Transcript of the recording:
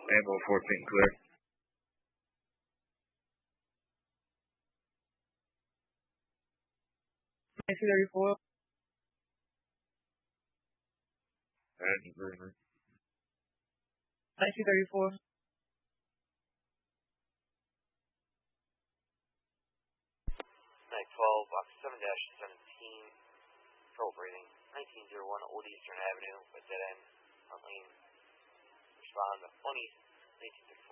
Ammo 14 clear. IC-34. And green. IC-34. Night 12, box 7-17, control breathing, 1901 Old Eastern Avenue, at dead end, on lane, respond to 20, 1964.